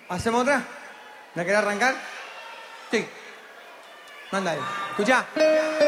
¿Hacemos otra? ¿La querés arrancar? Sí. Mándale. Escuchá.